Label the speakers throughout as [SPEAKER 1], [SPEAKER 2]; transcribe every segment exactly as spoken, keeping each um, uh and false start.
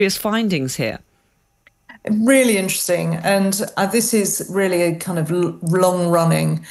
[SPEAKER 1] Serious findings here.
[SPEAKER 2] Really interesting. And uh, this is really a kind of long-running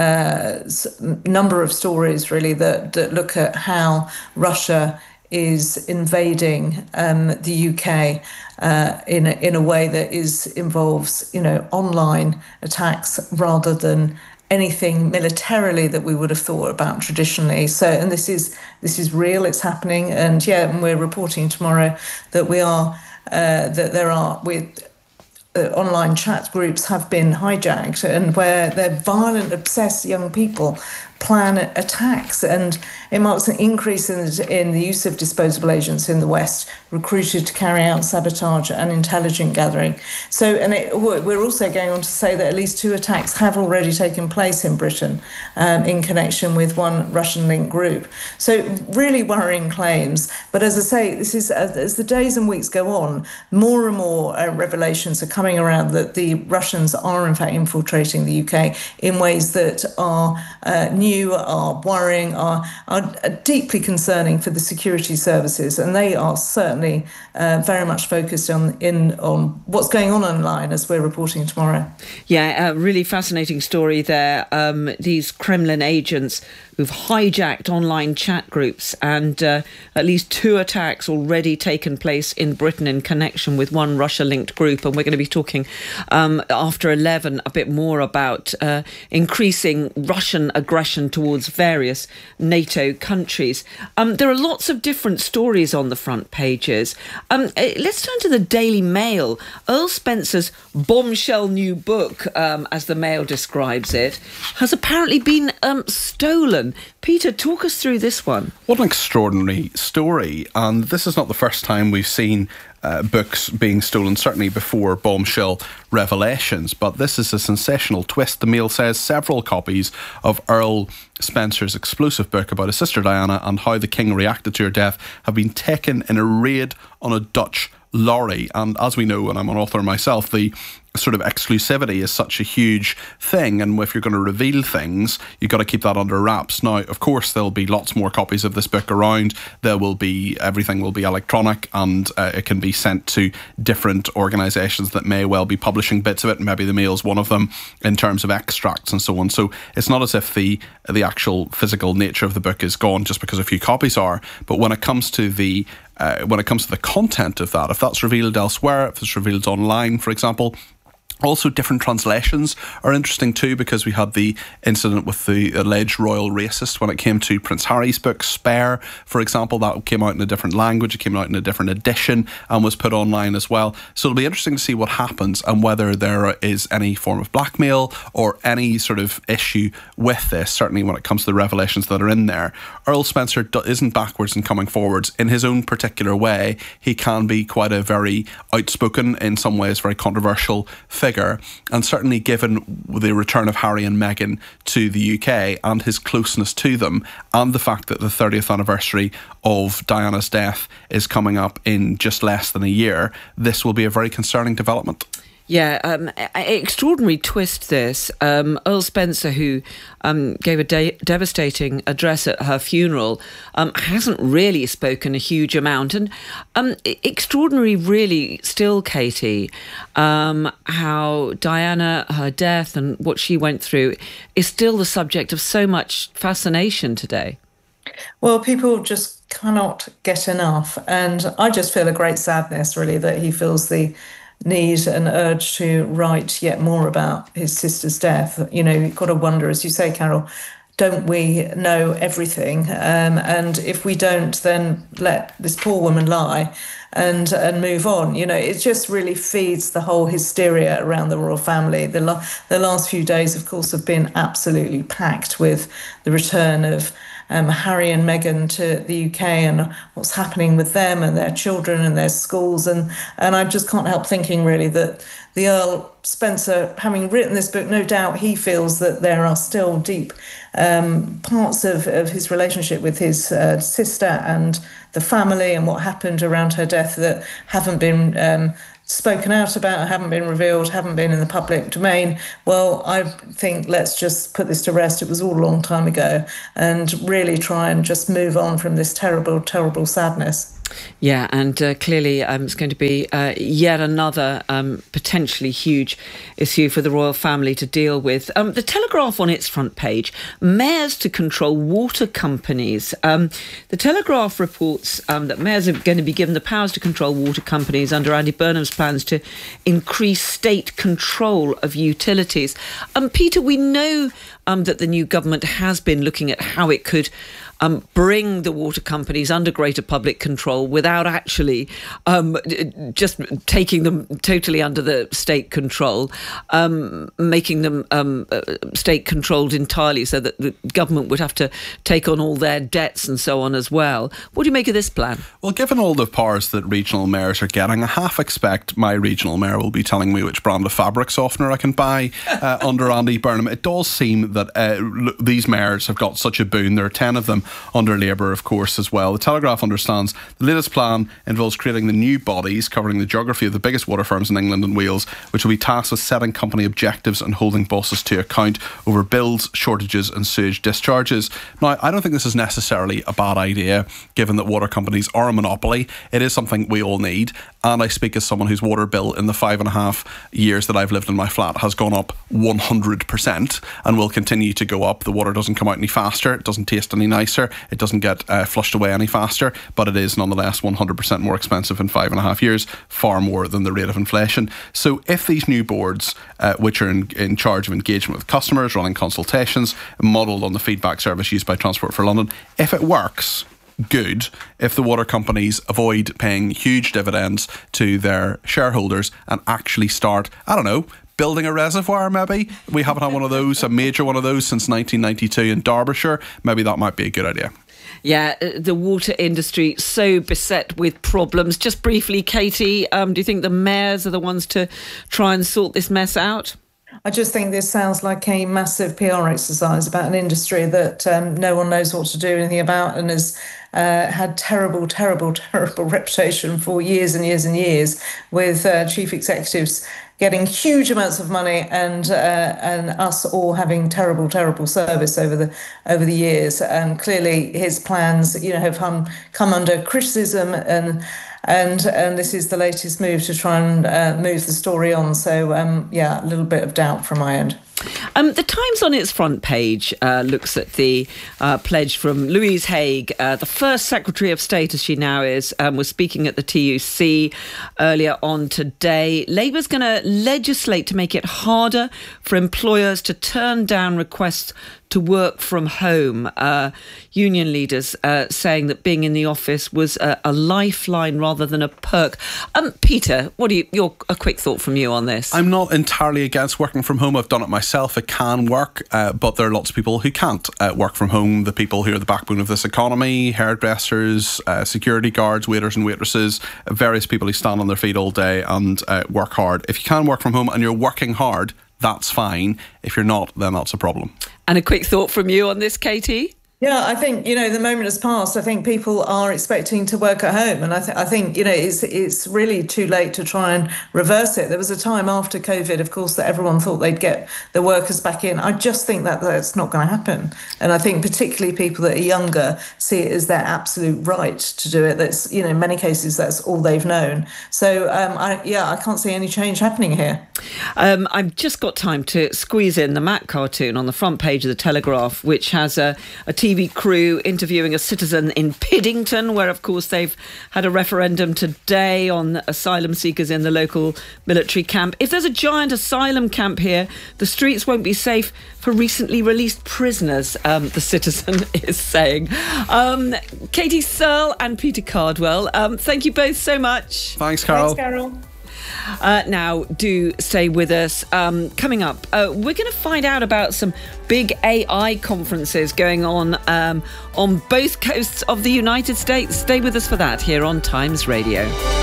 [SPEAKER 2] uh, number of stories, really, that, that look at how Russia is invading um, the U K uh, in a, in a way that is involves, you know, online attacks rather than anything militarily that we would have thought about traditionally. So, and this is this is real. It's happening, and yeah, and we're reporting tomorrow that we are uh, that there are with. Uh, online chat groups have been hijacked, and where they're violent, obsessed young people plan attacks, and it marks an increase in the, in the use of disposable agents in the West, recruited to carry out sabotage and intelligence gathering. So, and it, we're also going on to say that at least two attacks have already taken place in Britain um, in connection with one Russian-linked group. So, really worrying claims. But as I say, this is uh, as the days and weeks go on, more and more uh, revelations are coming around that the Russians are in fact infiltrating the U K in ways that are uh, new. Are worrying, are, are deeply concerning for the security services, and they are certainly uh, very much focused on in on what's going on online, as we're reporting tomorrow.
[SPEAKER 1] Yeah, a really fascinating story there. Um, these Kremlin agents who've hijacked online chat groups, and uh, at least two attacks already taken place in Britain in connection with one Russia-linked group. And we're going to be talking um, after eleven a bit more about uh, increasing Russian aggression towards various NATO countries. Um, there are lots of different stories on the front pages. Um, let's turn to the Daily Mail. Earl Spencer's bombshell new book, um, as the Mail describes it, has apparently been um, stolen. Peter, talk us through this one.
[SPEAKER 3] What an extraordinary story. And this is not the first time we've seen uh, books being stolen, certainly before bombshell revelations. But this is a sensational twist. The Mail says several copies of Earl Spencer's explosive book about his sister Diana and how the King reacted to her death have been taken in a raid on a Dutch lorry. And as we know, and I'm an author myself, the sort of exclusivity is such a huge thing, and if you're going to reveal things, you've got to keep that under wraps. Now, of course, there'll be lots more copies of this book around. There will be, everything will be electronic, and uh, it can be sent to different organisations that may well be publishing bits of it. Maybe the Mail's one of them, in terms of extracts and so on. So it's not as if the the actual physical nature of the book is gone just because a few copies are. But when it comes to the uh, when it comes to the content of that, if that's revealed elsewhere, if it's revealed online, for example. Also, different translations are interesting too, because we had the incident with the alleged royal racist when it came to Prince Harry's book, Spare, for example. That came out in a different language, it came out in a different edition and was put online as well. So it'll be interesting to see what happens and whether there is any form of blackmail or any sort of issue with this, certainly when it comes to the revelations that are in there. Earl Spencer isn't backwards and coming forwards. In his own particular way, he can be quite a very outspoken, in some ways very controversial figure. Figure, and certainly given the return of Harry and Meghan to the U K and his closeness to them, and the fact that the thirtieth anniversary of Diana's death is coming up in just less than a year, this will be a very concerning development.
[SPEAKER 1] Yeah, um, extraordinary twist this. Um, Earl Spencer, who um, gave a de devastating address at her funeral, um, hasn't really spoken a huge amount. And um, extraordinary really still, Katie, um, how Diana, her death and what she went through is still the subject of so much fascination today.
[SPEAKER 2] Well, people just cannot get enough. And I just feel a great sadness, really, that he feels the need and urge to write yet more about his sister's death. You know, you've got to wonder, as you say, Carol, don't we know everything? Um, and if we don't, then let this poor woman lie and and move on. You know, it just really feeds the whole hysteria around the royal family. The, la the last few days, of course, have been absolutely packed with the return of Um, Harry and Meghan to the U K and what's happening with them and their children and their schools. And, and I just can't help thinking, really, that the Earl Spencer, having written this book, no doubt he feels that there are still deep um, parts of, of his relationship with his uh, sister and the family and what happened around her death that haven't been um, spoken out about, haven't been revealed, haven't been in the public domain. Well, I think let's just put this to rest. It was all a long time ago, and really try and just move on from this terrible, terrible sadness.
[SPEAKER 1] Yeah, and uh, clearly um, it's going to be uh, yet another um, potentially huge issue for the royal family to deal with. Um, the Telegraph on its front page, mayors to control water companies. Um, the Telegraph reports um, that mayors are going to be given the powers to control water companies under Andy Burnham's plans to increase state control of utilities. Um, Peter, we know um, that the new government has been looking at how it could Um, bring the water companies under greater public control without actually um, just taking them totally under the state control, um, making them um, uh, state controlled entirely so that the government would have to take on all their debts and so on as well. What do you make of this plan?
[SPEAKER 3] Well, given all the powers that regional mayors are getting, I half expect my regional mayor will be telling me which brand of fabric softener I can buy uh, under Andy Burnham. It does seem that uh, these mayors have got such a boon. There are ten of them under Labour, of course, as well. The Telegraph understands the latest plan involves creating the new bodies covering the geography of the biggest water firms in England and Wales, which will be tasked with setting company objectives and holding bosses to account over bills, shortages and sewage discharges. Now, I don't think this is necessarily a bad idea, given that water companies are a monopoly. It is something we all need, and I speak as someone whose water bill in the five and a half years that I've lived in my flat has gone up one hundred percent and will continue to go up. The water doesn't come out any faster, it doesn't taste any nicer, it doesn't get uh, flushed away any faster, but it is nonetheless one hundred percent more expensive in five and a half years, far more than the rate of inflation. So if these new boards, uh, which are in, in charge of engagement with customers, running consultations, modelled on the feedback service used by Transport for London, if it works, good. If the water companies avoid paying huge dividends to their shareholders and actually start, I don't know, building a reservoir, maybe. We haven't had one of those, a major one of those, since nineteen ninety-two in Derbyshire. Maybe that might be a good idea.
[SPEAKER 1] Yeah, the water industry so beset with problems. Just briefly, Katie, um, do you think the mayors are the ones to try and sort this mess out?
[SPEAKER 2] I just think this sounds like a massive P R exercise about an industry that um, no one knows what to do anything about and has uh, had terrible, terrible, terrible reputation for years and years and years, with uh, chief executives getting huge amounts of money and uh, and us all having terrible, terrible service over the over the years. And clearly, his plans, you know, have come come under criticism, and and and this is the latest move to try and uh, move the story on. So um, yeah, a little bit of doubt from my end.
[SPEAKER 1] Um, the Times on its front page uh, looks at the uh, pledge from Louise Haigh, uh, the first Secretary of State, as she now is, um, was speaking at the T U C earlier on today. Labour's going to legislate to make it harder for employers to turn down requests to work from home. Uh, union leaders uh, saying that being in the office was a, a lifeline rather than a perk. Um, Peter, what do you? Your a quick thought from you on this?
[SPEAKER 3] I'm not entirely against working from home. I've done it myself. It can work, uh, but there are lots of people who can't uh, work from home. The people who are the backbone of this economy: hairdressers, uh, security guards, waiters and waitresses, various people who stand on their feet all day and uh, work hard. If you can work from home and you're working hard, that's fine. If you're not, then that's a problem.
[SPEAKER 1] And a quick thought from you on this, Katie?
[SPEAKER 2] Yeah, I think, you know, the moment has passed. I think people are expecting to work at home. And I, th- I think, you know, it's it's really too late to try and reverse it. There was a time after COVID, of course, that everyone thought they'd get the workers back in. I just think that that's not going to happen. And I think particularly people that are younger see it as their absolute right to do it. That's, you know, in many cases, that's all they've known. So, um, I, yeah, I can't see any change happening here.
[SPEAKER 1] Um, I've just got time to squeeze in the Mac cartoon on the front page of the Telegraph, which has a, a T V crew interviewing a citizen in Piddington, where, of course, they've had a referendum today on asylum seekers in the local military camp. If there's a giant asylum camp here, the streets won't be safe for recently released prisoners, um, the citizen is saying. Um, Katie Searle and Peter Cardwell, um, thank you both so much.
[SPEAKER 3] Thanks, Carol.
[SPEAKER 2] Thanks, Carol.
[SPEAKER 1] Uh, now, do stay with us. Um, coming up, uh, we're going to find out about some big A I conferences going on um, on both coasts of the United States. Stay with us for that here on Times Radio.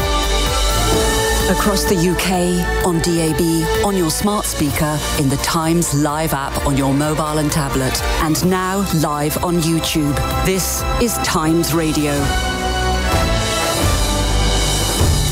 [SPEAKER 4] Across the U K, on D A B, on your smart speaker, in the Times Live app on your mobile and tablet, and now live on YouTube. This is Times Radio.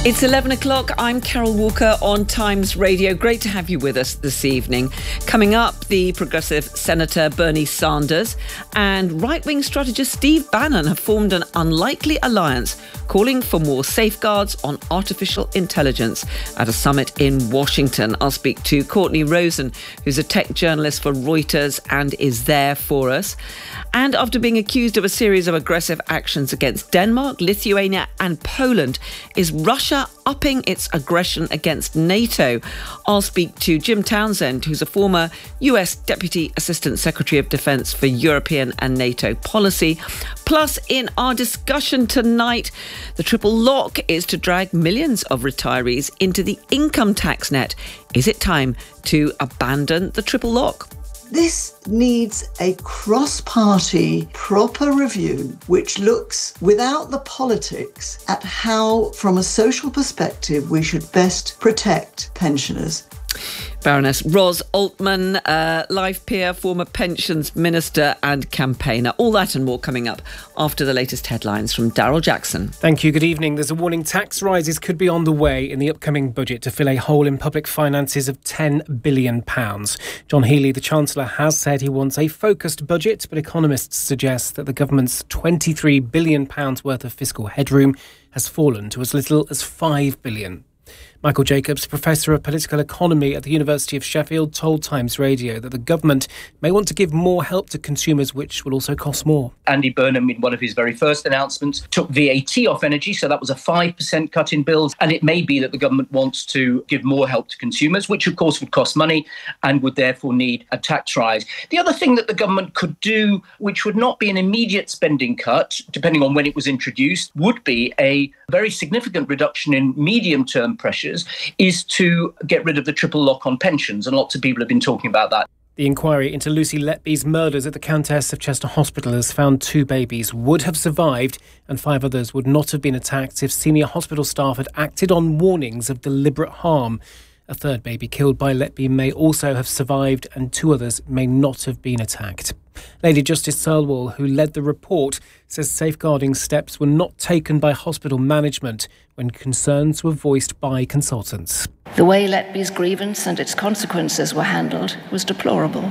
[SPEAKER 1] It's eleven o'clock. I'm Carol Walker on Times Radio. Great to have you with us this evening. Coming up, the Progressive Senator Bernie Sanders and right-wing strategist Steve Bannon have formed an unlikely alliance calling for more safeguards on artificial intelligence at a summit in Washington. I'll speak to Courtney Rosen, who's a tech journalist for Reuters and is there for us. And after being accused of a series of aggressive actions against Denmark, Lithuania and Poland, is Russia upping its aggression against NATO? I'll speak to Jim Townsend, who's a former U S Deputy Assistant Secretary of Defence for European and NATO policy. Plus, in our discussion tonight, the triple lock is to drag millions of retirees into the income tax net. Is it time to abandon the triple lock?
[SPEAKER 5] This needs a cross-party, proper review which looks, without the politics, at how, from a social perspective, we should best protect pensioners.
[SPEAKER 1] Baroness Ros Altman, uh, life peer, former pensions minister and campaigner. All that and more coming up after the latest headlines from Daryl Jackson.
[SPEAKER 6] Thank you. Good evening. There's a warning tax rises could be on the way in the upcoming budget to fill a hole in public finances of ten billion pounds. John Healey, the Chancellor, has said he wants a focused budget, but economists suggest that the government's twenty-three billion pounds worth of fiscal headroom has fallen to as little as five billion pounds. Michael Jacobs, Professor of Political Economy at the University of Sheffield, told Times Radio that the government may want to give more help to consumers, which will also cost more.
[SPEAKER 7] Andy Burnham, in one of his very first announcements, took V A T off energy, so that was a five percent cut in bills. And it may be that the government wants to give more help to consumers, which of course would cost money and would therefore need a tax rise. The other thing that the government could do, which would not be an immediate spending cut, depending on when it was introduced, would be a very significant reduction in medium-term pressures, is to get rid of the triple lock on pensions. And lots of people have been talking about that.
[SPEAKER 6] The inquiry into Lucy Letby's murders at the Countess of Chester Hospital has found two babies would have survived and five others would not have been attacked if senior hospital staff had acted on warnings of deliberate harm. A third baby killed by Letby may also have survived and two others may not have been attacked. Lady Justice Searle, who led the report, says safeguarding steps were not taken by hospital management when concerns were voiced by consultants.
[SPEAKER 8] The way Letby's grievance and its consequences were handled was deplorable.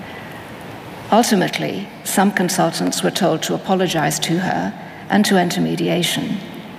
[SPEAKER 8] Ultimately, some consultants were told to apologise to her and to enter mediation.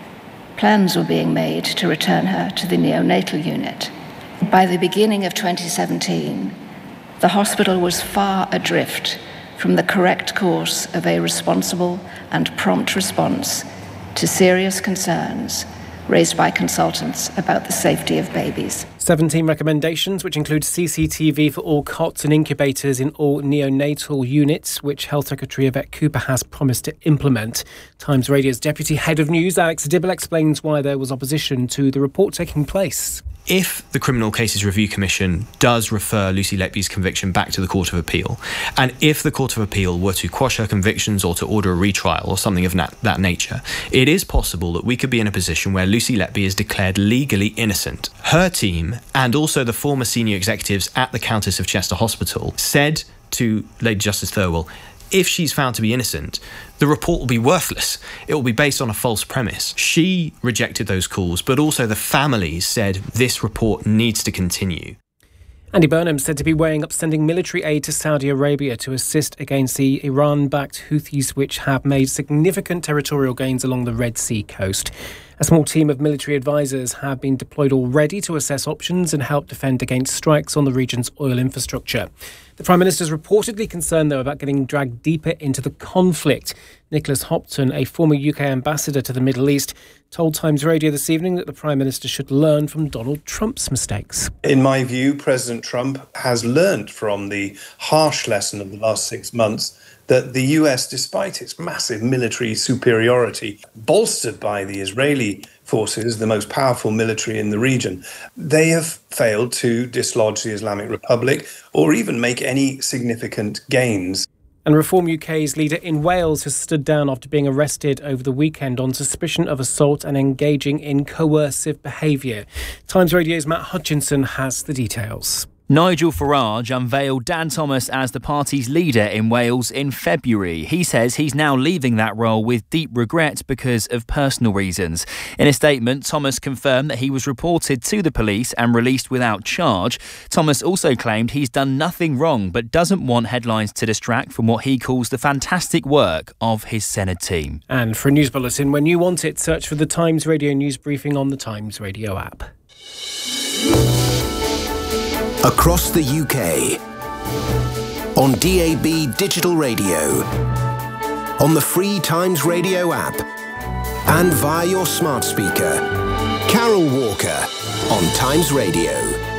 [SPEAKER 8] Plans were being made to return her to the neonatal unit. By the beginning of twenty seventeen, the hospital was far adrift from the correct course of a responsible and prompt response to serious concerns raised by consultants about the safety of babies.
[SPEAKER 6] seventeen recommendations, which include C C T V for all cots and incubators in all neonatal units, which Health Secretary Yvette Cooper has promised to implement. Times Radio's Deputy Head of News, Alex Dibble, explains why there was opposition to the report taking place.
[SPEAKER 9] If the Criminal Cases Review Commission does refer Lucy Letby's conviction back to the Court of Appeal, and if the Court of Appeal were to quash her convictions or to order a retrial or something of that, that nature, it is possible that we could be in a position where Lucy Letby is declared legally innocent. Her team, and also the former senior executives at the Countess of Chester Hospital, said to Lady Justice Thirlwell, if she's found to be innocent, the report will be worthless. It will be based on a false premise. She rejected those calls, but also the families said this report needs to continue.
[SPEAKER 6] Andy Burnham said to be weighing up sending military aid to Saudi Arabia to assist against the Iran-backed Houthis, which have made significant territorial gains along the Red Sea coast. A small team of military advisors have been deployed already to assess options and help defend against strikes on the region's oil infrastructure. The Prime Minister is reportedly concerned, though, about getting dragged deeper into the conflict. Nicholas Hopton, a former U K ambassador to the Middle East, told Times Radio this evening that the Prime Minister should learn from Donald Trump's mistakes.
[SPEAKER 10] In my view, President Trump has learned from the harsh lesson of the last six months that the U S, despite its massive military superiority, bolstered by the Israeli forces, the most powerful military in the region, they have failed to dislodge the Islamic Republic or even make any significant gains.
[SPEAKER 6] And Reform U K's leader in Wales has stood down after being arrested over the weekend on suspicion of assault and engaging in coercive behaviour. Times Radio's Matt Hutchinson has the details.
[SPEAKER 11] Nigel Farage unveiled Dan Thomas as the party's leader in Wales in February. He says he's now leaving that role with deep regret because of personal reasons. In a statement, Thomas confirmed that he was reported to the police and released without charge. Thomas also claimed he's done nothing wrong but doesn't want headlines to distract from what he calls the fantastic work of his Senate team.
[SPEAKER 6] And for a news bulletin, when you want it, search for the Times Radio News Briefing on the Times Radio app.
[SPEAKER 12] Across the U K, on D A B digital radio, on the free Times Radio app, and via your smart speaker. Carol Walker on Times Radio.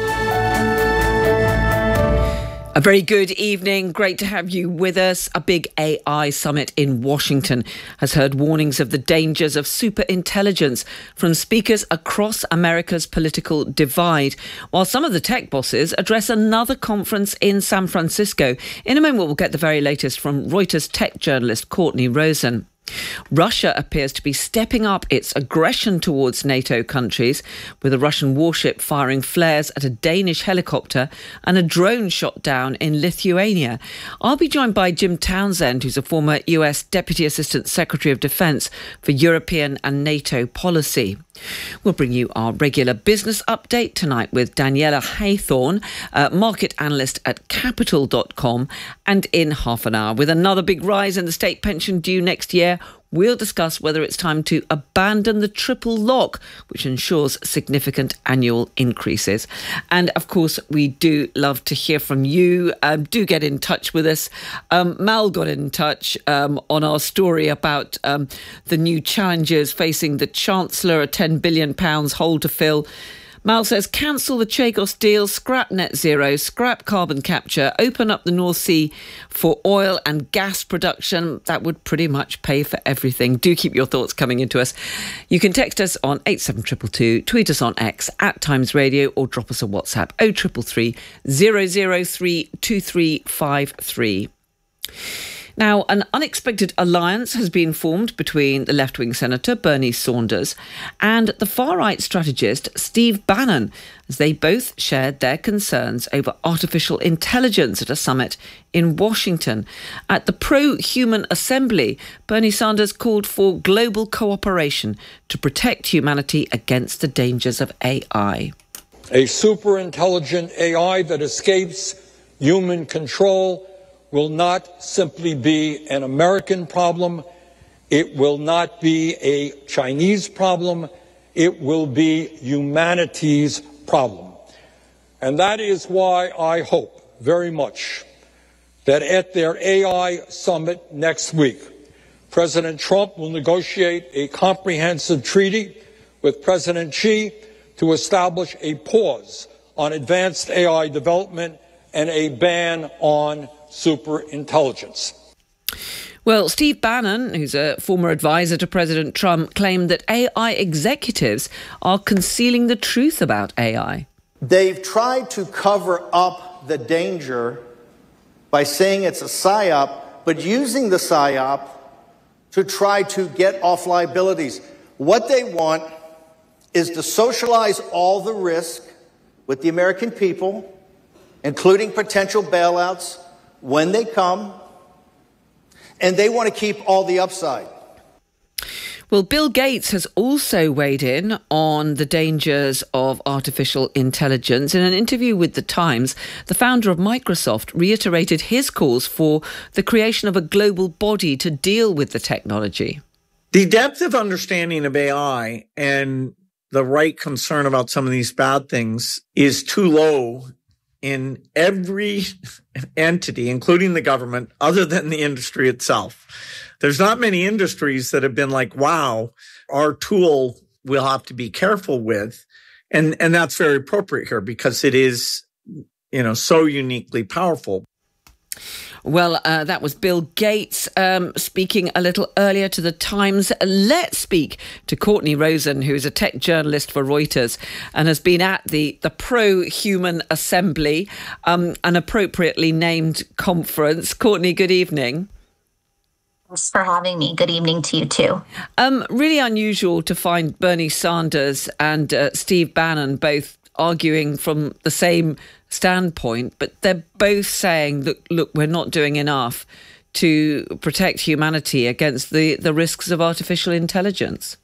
[SPEAKER 1] A very good evening. Great to have you with us. A big A I summit in Washington has heard warnings of the dangers of superintelligence from speakers across America's political divide, while some of the tech bosses address another conference in San Francisco. In a moment, we'll get the very latest from Reuters tech journalist Courtney Rosen. Russia appears to be stepping up its aggression towards NATO countries, with a Russian warship firing flares at a Danish helicopter and a drone shot down in Lithuania. I'll be joined by Jim Townsend, who's a former U S Deputy Assistant Secretary of Defence for European and NATO policy. We'll bring you our regular business update tonight with Daniela Haythorne, uh, market analyst at capital dot com, and in half an hour, with another big rise in the state pension due next year, we'll discuss whether it's time to abandon the triple lock, which ensures significant annual increases. And of course, we do love to hear from you. Um, do get in touch with us. Um, Mal got in touch um, on our story about um, the new challenges facing the Chancellor, a ten billion pounds hole to fill. Mal says, cancel the Chagos deal, scrap net zero, scrap carbon capture, open up the North Sea for oil and gas production. That would pretty much pay for everything. Do keep your thoughts coming into us. You can text us on eight seven two two two, tweet us on X at Times Radio, or drop us a WhatsApp oh three three three, zero zero three, two three five three. Now, an unexpected alliance has been formed between the left-wing Senator Bernie Sanders and the far-right strategist Steve Bannon, as they both shared their concerns over artificial intelligence at a summit in Washington. At the Pro-Human Assembly, Bernie Sanders called for global cooperation to protect humanity against the dangers of A I.
[SPEAKER 13] A super-intelligent A I that escapes human control will not simply be an American problem. It will not be a Chinese problem. It will be humanity's problem. And that is why I hope very much that at their A I summit next week, President Trump will negotiate a comprehensive treaty with President Xi to establish a pause on advanced A I development and a ban on superintelligence.
[SPEAKER 1] Well, Steve Bannon, who's a former advisor to President Trump, claimed that A I executives are concealing the truth about A I.
[SPEAKER 14] They've tried to cover up the danger by saying it's a psyop, but using the psyop to try to get off liabilities. What they want is to socialize all the risk with the American people, including potential bailouts when they come, and they want to keep all the upside.
[SPEAKER 1] Well, Bill Gates has also weighed in on the dangers of artificial intelligence. In an interview with The Times, the founder of Microsoft reiterated his calls for the creation of a global body to deal with the technology.
[SPEAKER 15] The depth of understanding of A I and the right concern about some of these bad things is too low in every entity, including the government, other than the industry itself. There's not many industries that have been like, wow, our tool we'll have to be careful with. And, and that's very appropriate here because it is, you know, so uniquely powerful.
[SPEAKER 1] Well, uh, that was Bill Gates um, speaking a little earlier to The Times. Let's speak to Courtney Rosen, who is a tech journalist for Reuters and has been at the, the Pro-Human Assembly, um, an appropriately named conference. Courtney, good evening.
[SPEAKER 16] Thanks for having me. Good evening to you too.
[SPEAKER 1] Um, really unusual to find Bernie Sanders and uh, Steve Bannon both arguing from the same standpoint, but they're both saying that, look, we're not doing enough to protect humanity against the, the risks of artificial intelligence.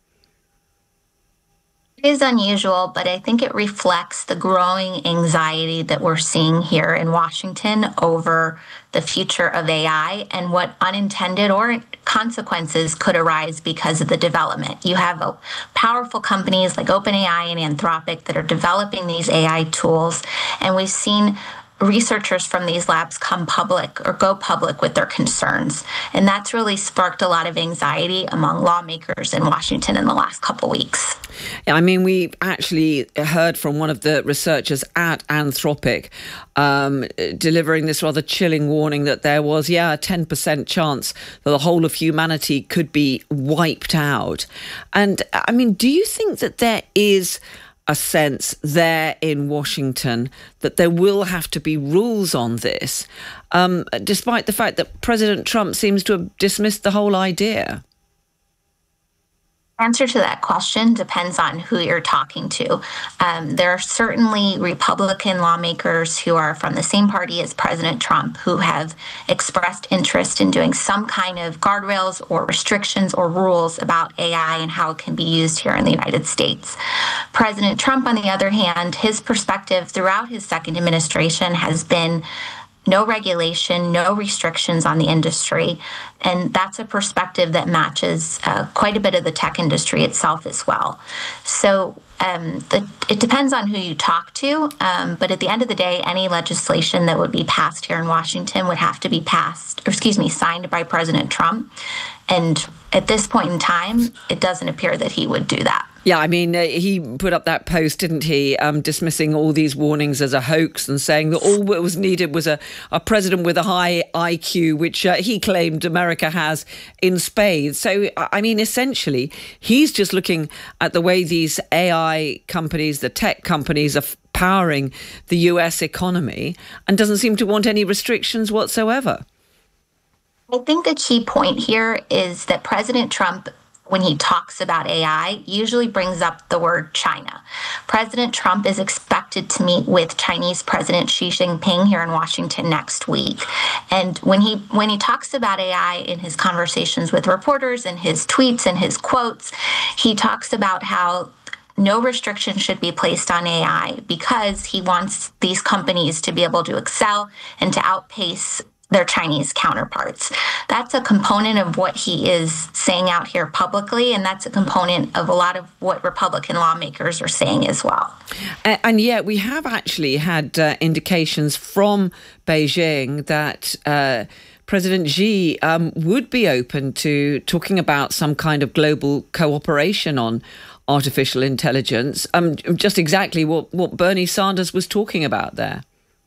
[SPEAKER 16] It is unusual, but I think it reflects the growing anxiety that we're seeing here in Washington over the future of A I and what unintended or consequences could arise because of the development. You have uh, powerful companies like OpenAI and Anthropic that are developing these A I tools, and we've seen researchers from these labs come public or go public with their concerns. And that's really sparked a lot of anxiety among lawmakers in Washington in the last couple weeks.
[SPEAKER 1] Yeah, I mean, we actually heard from one of the researchers at Anthropic um, delivering this rather chilling warning that there was, yeah, a ten percent chance that the whole of humanity could be wiped out. And I mean, do you think that there is a sense there in Washington that there will have to be rules on this, um, despite the fact that President Trump seems to have dismissed the whole idea?
[SPEAKER 16] Answer to that question depends on who you're talking to. Um, there are certainly Republican lawmakers who are from the same party as President Trump who have expressed interest in doing some kind of guardrails or restrictions or rules about A I and how it can be used here in the United States. President Trump, on the other hand, his perspective throughout his second administration has been no regulation, no restrictions on the industry. And that's a perspective that matches uh, quite a bit of the tech industry itself as well. So um, the, it depends on who you talk to. Um, but at the end of the day, any legislation that would be passed here in Washington would have to be passed, or excuse me, signed by President Trump. And at this point in time, it doesn't appear that he would do that.
[SPEAKER 1] Yeah, I mean, uh, he put up that post, didn't he, um, dismissing all these warnings as a hoax and saying that all that was needed was a, a president with a high I Q, which uh, he claimed America has in spades. So, I mean, essentially, he's just looking at the way these A I companies, the tech companies, are powering the U S economy and doesn't seem to want any restrictions whatsoever.
[SPEAKER 16] I think the key point here is that President Trump, when he talks about A I, usually brings up the word China. President Trump is expected to meet with Chinese President Xi Jinping here in Washington next week. And when he when he talks about A I in his conversations with reporters and his tweets and his quotes, he talks about how no restriction should be placed on A I because he wants these companies to be able to excel and to outpace their Chinese counterparts. That's a component of what he is saying out here publicly, and that's a component of a lot of what Republican lawmakers are saying as well.
[SPEAKER 1] And yet we have actually had uh, indications from Beijing that uh, President Xi um, would be open to talking about some kind of global cooperation on artificial intelligence, um, just exactly what, what Bernie Sanders was talking about there.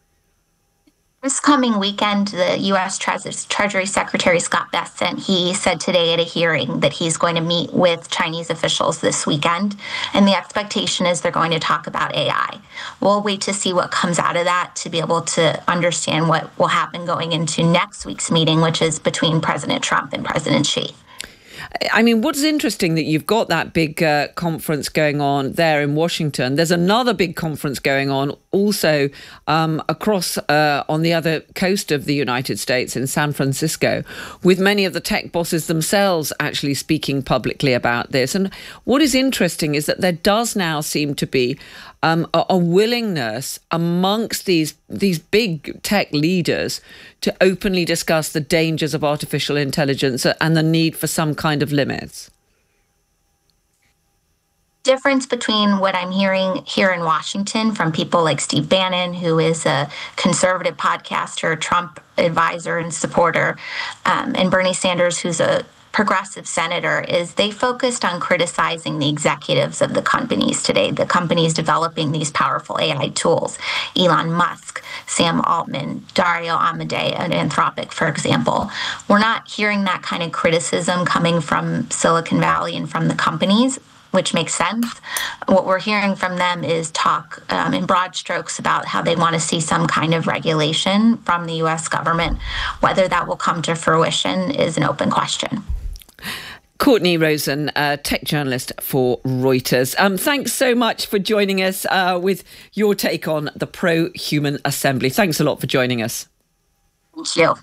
[SPEAKER 16] This coming weekend, the U S Treasury Secretary Scott Bessent, he said today at a hearing that he's going to meet with Chinese officials this weekend, and the expectation is they're going to talk about A I. We'll wait to see what comes out of that to be able to understand what will happen going into next week's meeting, which is between President Trump and President Xi.
[SPEAKER 1] I mean, what's interesting that you've got that big uh, conference going on there in Washington. There's another big conference going on also um, across uh, on the other coast of the United States in San Francisco, with many of the tech bosses themselves actually speaking publicly about this. And what is interesting is that there does now seem to be Um, a, a willingness amongst these these big tech leaders to openly discuss the dangers of artificial intelligence and the need for some kind of limits.
[SPEAKER 16] Difference between what I'm hearing here in Washington from people like Steve Bannon, who is a conservative podcaster, Trump advisor and supporter, um, and Bernie Sanders, who's a progressive senator, is they focused on criticizing the executives of the companies today, the companies developing these powerful A I tools. Elon Musk, Sam Altman, Dario Amodei at Anthropic, for example. We're not hearing that kind of criticism coming from Silicon Valley and from the companies, which makes sense. What we're hearing from them is talk um, in broad strokes about how they want to see some kind of regulation from the U S government. Whether that will come to fruition is an open question.
[SPEAKER 1] Courtney Rosen, uh, tech journalist for Reuters. Um, thanks so much for joining us uh, with your take on the Pro-Human Assembly. Thanks a lot for joining us.
[SPEAKER 16] Thank you.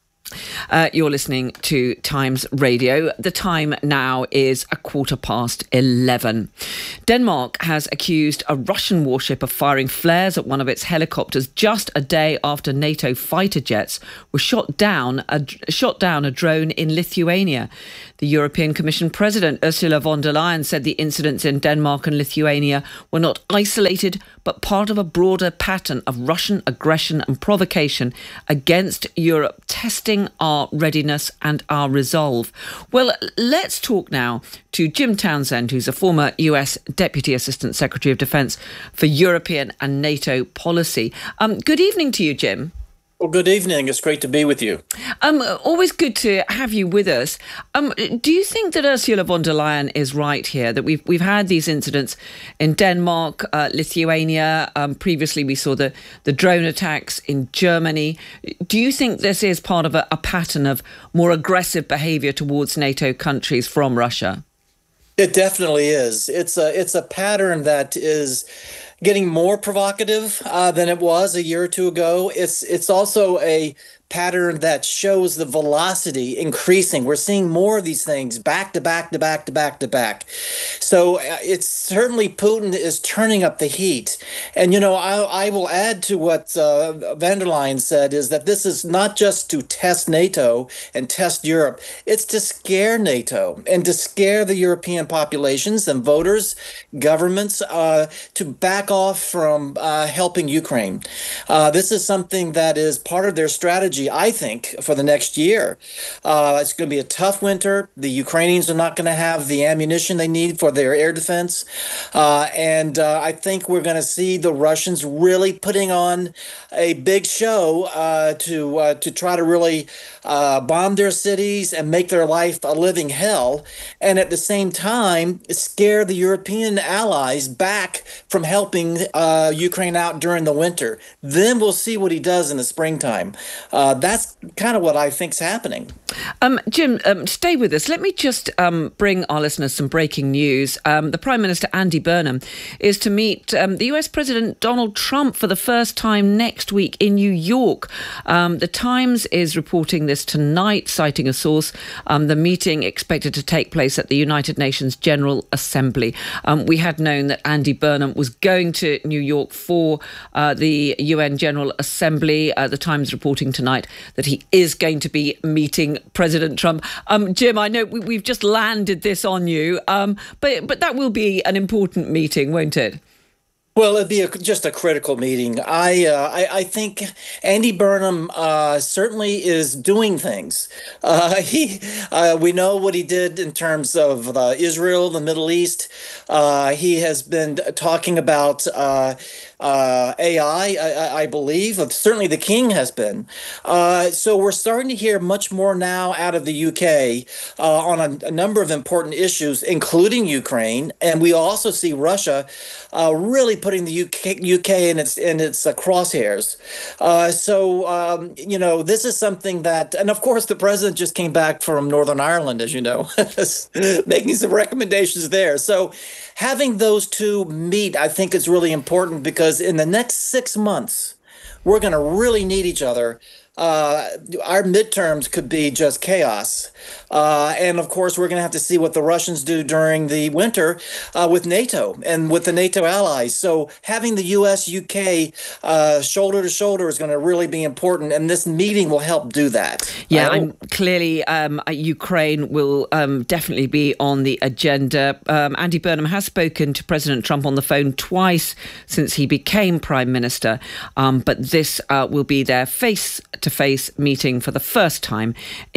[SPEAKER 1] Uh, you're listening to Times Radio. The time now is a quarter past eleven. Denmark has accused a Russian warship of firing flares at one of its helicopters just a day after NATO fighter jets were shot down a, shot down a drone in Lithuania. The European Commission President Ursula von der Leyen said the incidents in Denmark and Lithuania were not isolated, but part of a broader pattern of Russian aggression and provocation against Europe, testing our readiness and our resolve. Well, let's talk now to Jim Townsend, who's a former U S Deputy Assistant Secretary of Defence for European and NATO policy. Um, good evening to you, Jim.
[SPEAKER 17] Well, good evening. It's great to be with you.
[SPEAKER 1] Um, always good to have you with us. Um, do you think that Ursula von der Leyen is right here, that we've we've had these incidents in Denmark, uh, Lithuania? Um, previously, we saw the, the drone attacks in Germany. Do you think this is part of a, a pattern of more aggressive behaviour towards NATO countries from Russia?
[SPEAKER 17] It definitely is. It's a it's a pattern that is getting more provocative uh, than it was a year or two ago. It's it's also a pattern that shows the velocity increasing. We're seeing more of these things back to back to back to back to back. So uh, it's certainly Putin is turning up the heat. And, you know, I, I will add to what uh, von der Leyen said is that this is not just to test NATO and test Europe. It's to scare NATO and to scare the European populations and voters, governments, uh, to back off from uh, helping Ukraine. Uh, this is something that is part of their strategy, I think, for the next year. Uh, it's going to be a tough winter. The Ukrainians are not going to have the ammunition they need for their air defense. Uh, and uh, I think we're going to see the Russians really putting on a big show uh, to uh, to try to really uh, bomb their cities and make their life a living hell. And at the same time, scare the European allies back from helping uh, Ukraine out during the winter. Then we'll see what he does in the springtime. Uh, that's kind of what I think's happening.
[SPEAKER 1] Um, Jim, um, stay with us. Let me just um, bring our listeners some breaking news. Um, the Prime Minister, Andy Burnham, is to meet um, the U S President Donald Trump for the first time next week in New York. Um, the Times is reporting this tonight, citing a source. Um, the meeting expected to take place at the United Nations General Assembly. Um, we had known that Andy Burnham was going to New York for uh, the U N General Assembly. Uh, the Times reporting tonight that he is going to be meeting President Trump. Um, Jim, I know we, we've just landed this on you, um, but but that will be an important meeting, won't it?
[SPEAKER 17] Well, it'd be a, just a critical meeting. I, uh, I I think Andy Burnham uh, certainly is doing things. Uh, he uh, we know what he did in terms of uh, Israel, the Middle East. Uh, he has been talking about uh, uh, A I, I, I believe. Certainly, the King has been. Uh, so we're starting to hear much more now out of the U K uh, on a, a number of important issues, including Ukraine, and we also see Russia uh, really putting the U K, U K in its in its uh, crosshairs. Uh, so um, you know, this is something that, and of course, the president just came back from Northern Ireland, as you know, making some recommendations there. So having those two meet, I think, is really important because in the next six months, we're going to really need each other. Uh, our midterms could be just chaos. Uh, and of course, we're going to have to see what the Russians do during the winter uh, with NATO and with the NATO allies. So having the U S U K uh, shoulder to shoulder is going to really be important. And this meeting will help do that.
[SPEAKER 1] Yeah, and clearly um, Ukraine will um, definitely be on the agenda. Um, Andy Burnham has spoken to President Trump on the phone twice since he became Prime Minister. Um, but this uh, will be their face-to-face meeting for the first time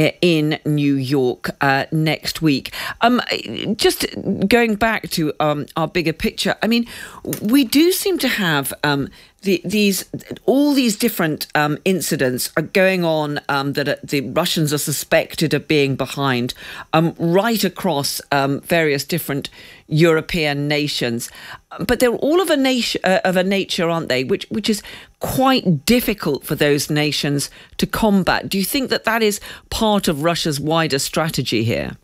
[SPEAKER 1] in New York uh, next week. Um, just going back to um, our bigger picture, I mean, we do seem to have um, the, these all these different um, incidents are going on um, that the Russians are suspected of being behind um, right across um, various different European nations, but they're all of a nation uh, of a nature, aren't they? Which which is quite difficult for those nations to combat. Do you think that that is part of Russia's wider strategy here?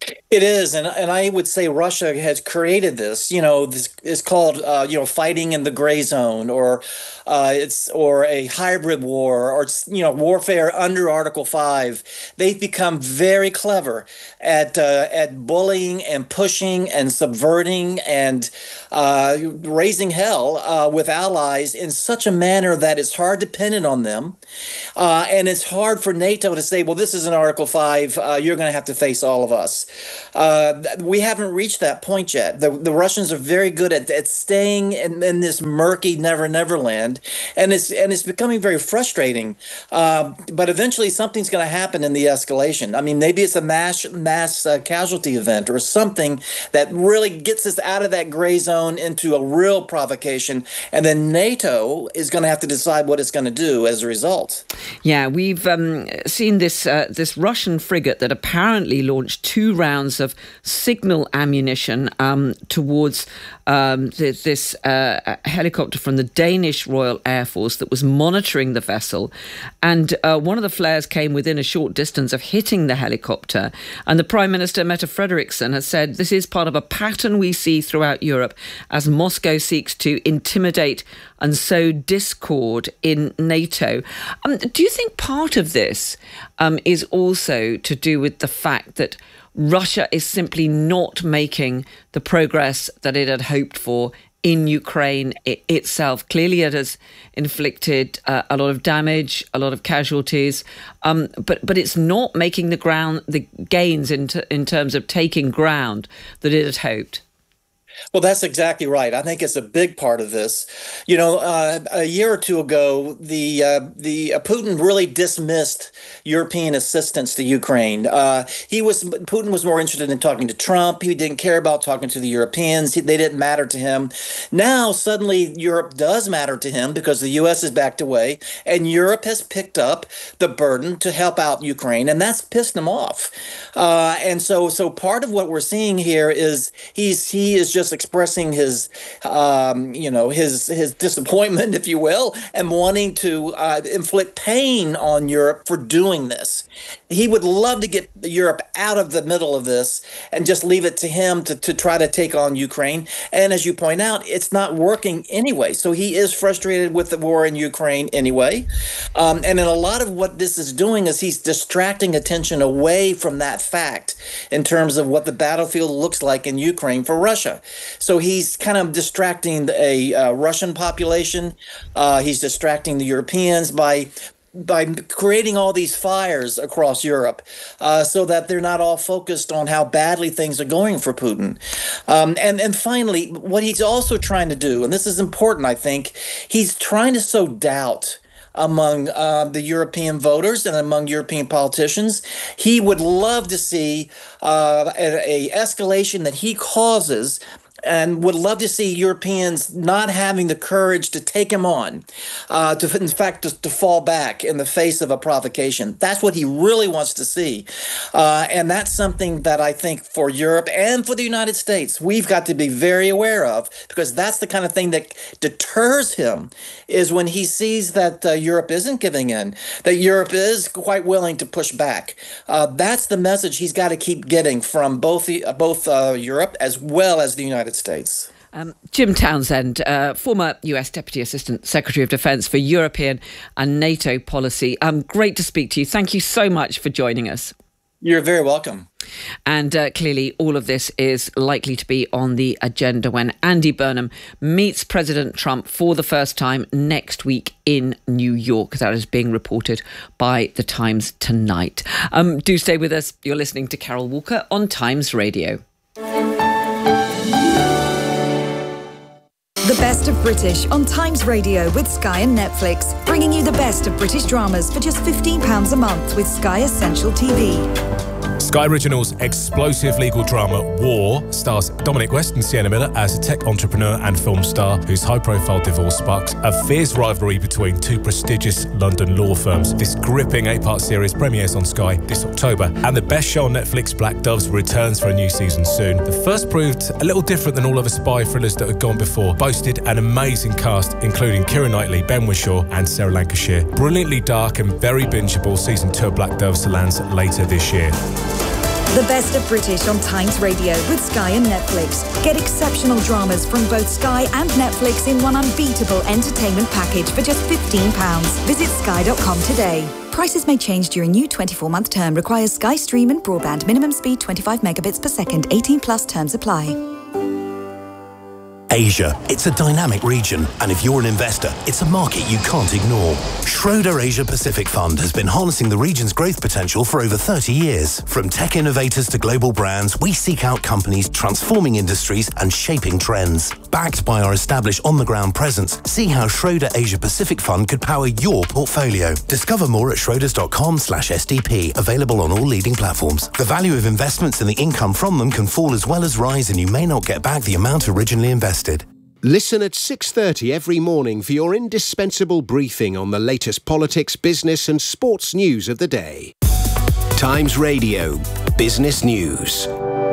[SPEAKER 17] It is, and and I would say Russia has created this. You know, this is called uh, you know fighting in the gray zone, or uh, it's or a hybrid war, or you know warfare under Article Five. They've become very clever at uh, at bullying and pushing and subverting and uh, raising hell uh, with allies in such a manner that it's hard dependent on them, uh, and it's hard for NATO to say, well, this is an Article Five. Uh, you're going to have to face all of us. Uh, we haven't reached that point yet. The, the Russians are very good at, at staying in, in this murky never never land, and it's and it's becoming very frustrating. Uh, but eventually, something's going to happen in the escalation. I mean, maybe it's a mass mass uh, casualty event or something that really gets us out of that gray zone into a real provocation, and then NATO is going to have to decide what it's going to do as a result.
[SPEAKER 1] Yeah, we've um, seen this uh, this Russian frigate that apparently launched two rounds of signal ammunition um, towards um, th- this uh, helicopter from the Danish Royal Air Force that was monitoring the vessel. And uh, one of the flares came within a short distance of hitting the helicopter. And the Prime Minister, Mette Frederiksen, has said this is part of a pattern we see throughout Europe as Moscow seeks to intimidate and sow discord in NATO. Um, do you think part of this um, is also to do with the fact that Russia is simply not making the progress that it had hoped for in Ukraine I- itself? Clearly, it has inflicted uh, a lot of damage, a lot of casualties, um, but but it's not making the ground the gains in t- in terms of taking ground that it had hoped.
[SPEAKER 17] Well, that's exactly right. I think it's a big part of this. You know, uh, a year or two ago, the uh, the uh, Putin really dismissed European assistance to Ukraine. Uh, he was Putin was more interested in talking to Trump. He didn't care about talking to the Europeans. He, they didn't matter to him. Now, suddenly, Europe does matter to him because the U S has backed away, and Europe has picked up the burden to help out Ukraine, and that's pissed him off. Uh, and so, so part of what we're seeing here is he's he is just expressing his, um, you know, his his disappointment, if you will, and wanting to uh, inflict pain on Europe for doing this. He would love to get Europe out of the middle of this and just leave it to him to, to try to take on Ukraine. And as you point out, it's not working anyway. So he is frustrated with the war in Ukraine anyway. Um, and then a lot of what this is doing is he's distracting attention away from that fact in terms of what the battlefield looks like in Ukraine for Russia. So he's kind of distracting a uh, Russian population. Uh, he's distracting the Europeans by by creating all these fires across Europe uh, so that they're not all focused on how badly things are going for Putin. Um, and, and finally, what he's also trying to do, and this is important, I think, he's trying to sow doubt among uh, the European voters and among European politicians. He would love to see uh, a, a escalation that he causes and would love to see Europeans not having the courage to take him on, uh, to in fact to, to fall back in the face of a provocation. That's what he really wants to see. Uh, and that's something that I think for Europe and for the United States, we've got to be very aware of, because that's the kind of thing that deters him, is when he sees that uh, Europe isn't giving in, that Europe is quite willing to push back. Uh, that's the message he's got to keep getting from both, the, uh, both uh, Europe as well as the United States.
[SPEAKER 1] Um, Jim Townsend, uh, former U S Deputy Assistant Secretary of Defence for European and NATO policy. Um, great to speak to you. Thank you so much for joining us.
[SPEAKER 17] You're very welcome.
[SPEAKER 1] And uh, clearly all of this is likely to be on the agenda when Andy Burnham meets President Trump for the first time next week in New York. That is being reported by The Times tonight. Um, do stay with us. You're listening to Carol Walker on Times Radio.
[SPEAKER 18] The Best of British on Times Radio with Sky and Netflix, bringing you the best of British dramas for just fifteen pounds a month with Sky Essential T V.
[SPEAKER 19] Sky Original's explosive legal drama War stars Dominic West and Sienna Miller as a tech entrepreneur and film star whose high-profile divorce sparks a fierce rivalry between two prestigious London law firms. This gripping eight-part series premieres on Sky this October, and the best show on Netflix, Black Doves, returns for a new season soon. The first proved a little different than all other spy thrillers that had gone before, boasted an amazing cast including Keira Knightley, Ben Whishaw and Sarah Lancashire. Brilliantly dark and very bingeable, season two of Black Doves lands later this year.
[SPEAKER 18] The best of British on Times Radio with Sky and Netflix. Get exceptional dramas from both Sky and Netflix in one unbeatable entertainment package for just fifteen pounds. Visit sky dot com today. Prices may change during new twenty-four month term. Requires Sky Stream and broadband. Minimum speed twenty-five megabits per second. eighteen plus terms apply.
[SPEAKER 20] Asia. It's a dynamic region, and if you're an investor, it's a market you can't ignore. Schroder Asia Pacific Fund has been harnessing the region's growth potential for over thirty years. From tech innovators to global brands, we seek out companies transforming industries and shaping trends. Backed by our established on-the-ground presence, see how Schroder Asia Pacific Fund could power your portfolio. Discover more at schroders.com slash SDP, available on all leading platforms. The value of investments and the income from them can fall as well as rise, and you may not get back the amount originally invested.
[SPEAKER 12] Listen at six thirty every morning for your indispensable briefing on the latest politics, business and sports news of the day. Times Radio Business News.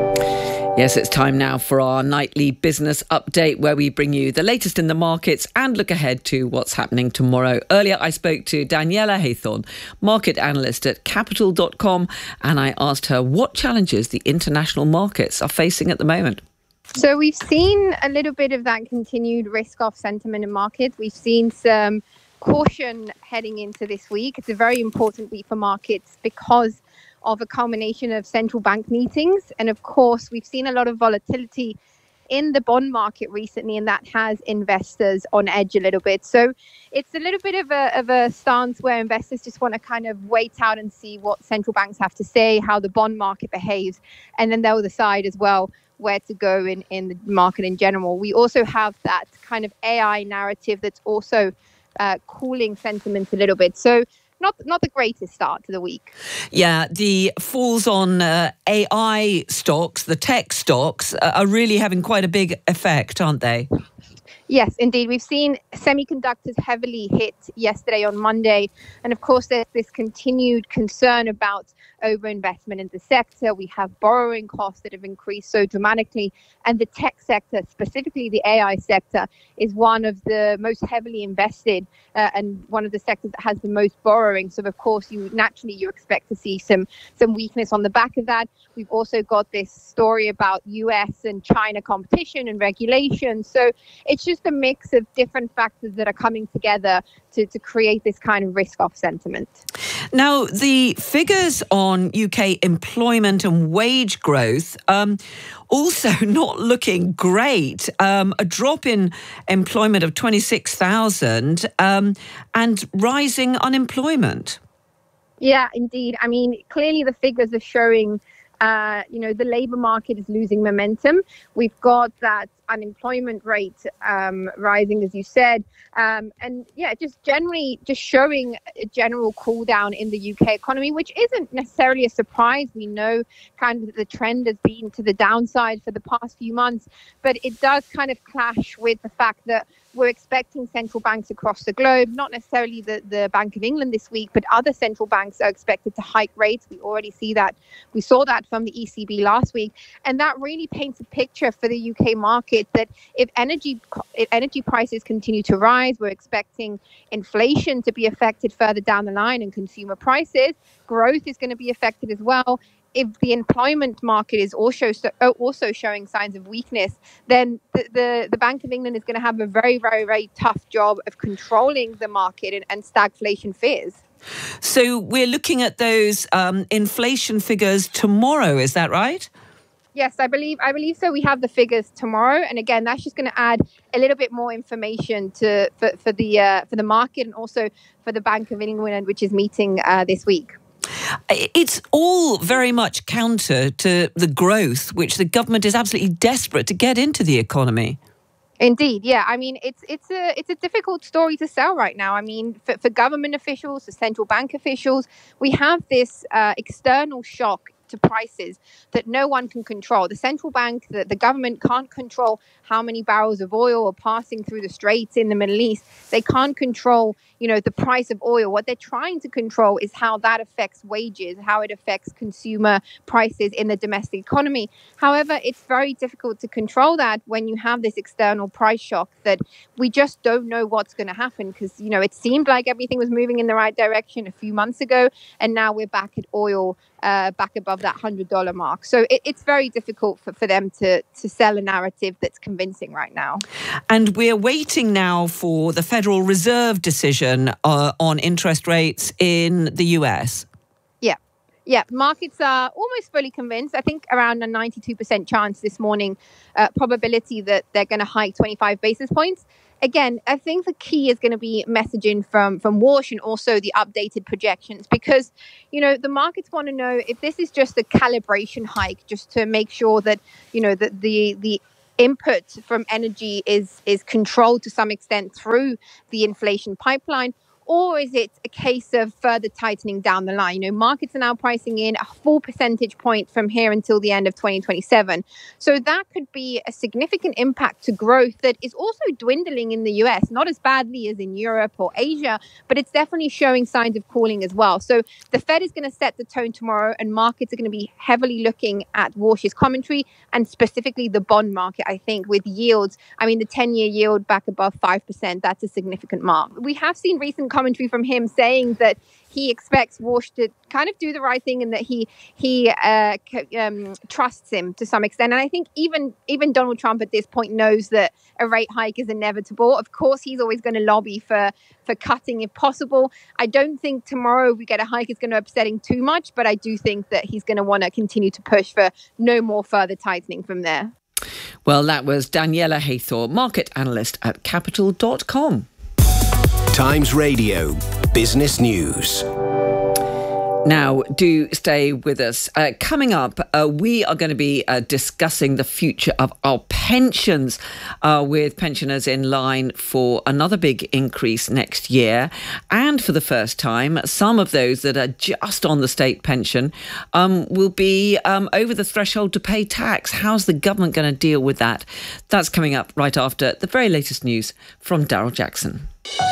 [SPEAKER 1] Yes, it's time now for our nightly business update, where we bring you the latest in the markets and look ahead to what's happening tomorrow. Earlier, I spoke to Daniela Haythorne, market analyst at capital dot com, and I asked her what challenges the international markets are facing at the moment.
[SPEAKER 21] So we've seen a little bit of that continued risk-off sentiment in markets. We've seen some caution heading into this week. It's a very important week for markets because of a culmination of central bank meetings. And of course, we've seen a lot of volatility in the bond market recently, and that has investors on edge a little bit. So it's a little bit of a, of a stance where investors just want to kind of wait out and see what central banks have to say, how the bond market behaves, and then they'll decide as well where to go in, in the market in general. We also have that kind of A I narrative that's also uh, cooling sentiment a little bit. So not not the greatest start to the week.
[SPEAKER 1] Yeah, the falls on uh, A I stocks, the tech stocks, uh, are really having quite a big effect, aren't they?
[SPEAKER 21] Yes, indeed. We've seen semiconductors heavily hit yesterday on Monday. And of course, there's this continued concern about overinvestment in the sector. We have borrowing costs that have increased so dramatically. And the tech sector, specifically the A I sector, is one of the most heavily invested uh, and one of the sectors that has the most borrowing. So, of course, you naturally you expect to see some, some weakness on the back of that. We've also got this story about U S and China competition and regulation. So it's just a mix of different factors that are coming together to, to create this kind of risk-off sentiment.
[SPEAKER 1] Now, the figures on U K employment and wage growth um, also not looking great. Um, a drop in employment of twenty-six thousand um, and rising unemployment.
[SPEAKER 21] Yeah, indeed. I mean, clearly the figures are showing Uh, you know, the labour market is losing momentum. We've got that unemployment rate um, rising, as you said. Um, and yeah, just generally just showing a general cool down in the U K economy, which isn't necessarily a surprise. We know kind of the trend has been to the downside for the past few months, but it does kind of clash with the fact that we're expecting central banks across the globe, not necessarily the, the Bank of England this week, but other central banks are expected to hike rates. We already see that. We saw that from the E C B last week. And that really paints a picture for the U K market that if energy if energy prices continue to rise, we're expecting inflation to be affected further down the line and consumer prices. Growth is going to be affected as well. If the employment market is also also showing signs of weakness, then the, the, the Bank of England is going to have a very, very, very tough job of controlling the market and, and stagflation fears.
[SPEAKER 1] So we're looking at those um, inflation figures tomorrow, is that right?
[SPEAKER 21] Yes, I believe I believe so. We have the figures tomorrow, and again, that's just going to add a little bit more information to for, for the uh, for the market and also for the Bank of England, which is meeting uh, this week.
[SPEAKER 1] It's all very much counter to the growth, which the government is absolutely desperate to get into the economy.
[SPEAKER 21] Indeed, yeah. I mean, it's it's a it's a difficult story to sell right now. I mean, for, for government officials, for central bank officials, we have this uh, external shock to prices that no one can control. The central bank, the, the government can't control how many barrels of oil are passing through the straits in the Middle East. They can't control, you know, the price of oil. What they're trying to control is how that affects wages, how it affects consumer prices in the domestic economy. However, it's very difficult to control that when you have this external price shock that we just don't know what's going to happen because, you know, it seemed like everything was moving in the right direction a few months ago, and now we're back at oil uh, back above that one hundred dollars mark. So it, it's very difficult for, for them to, to sell a narrative that's convincing right now.
[SPEAKER 1] And we're waiting now for the Federal Reserve decision uh, on interest rates in the U S.
[SPEAKER 21] Yeah. Yeah, markets are almost fully convinced. I think around a ninety-two percent chance this morning, uh, probability that they're going to hike twenty-five basis points. Again, I think the key is going to be messaging from, from Warsh and also the updated projections, because, you know, the markets want to know if this is just a calibration hike, just to make sure that, you know, that the the input from energy is is controlled to some extent through the inflation pipeline. Or is it a case of further tightening down the line? You know, markets are now pricing in a full percentage point from here until the end of twenty twenty-seven. So that could be a significant impact to growth that is also dwindling in the U S, not as badly as in Europe or Asia, but it's definitely showing signs of cooling as well. So the Fed is going to set the tone tomorrow, and markets are going to be heavily looking at Warsh's commentary and specifically the bond market, I think, with yields. I mean, the ten-year yield back above five percent, that's a significant mark. We have seen recent commentary from him saying that he expects Warsh to kind of do the right thing and that he he uh, um, trusts him to some extent. And I think even even Donald Trump at this point knows that a rate hike is inevitable. Of course, he's always going to lobby for, for cutting if possible. I don't think tomorrow we get a hike is going to upset him too much, but I do think that he's going to want to continue to push for no more further tightening from there.
[SPEAKER 1] Well, that was Daniela Haythorpe, market analyst at capital dot com.
[SPEAKER 12] Times Radio Business News.
[SPEAKER 1] Now, do stay with us. Uh, coming up, uh, we are going to be uh, discussing the future of our pensions uh, with pensioners in line for another big increase next year. And for the first time, some of those that are just on the state pension um, will be um, over the threshold to pay tax. How's the government going to deal with that? That's coming up right after the very latest news from Daryl Jackson.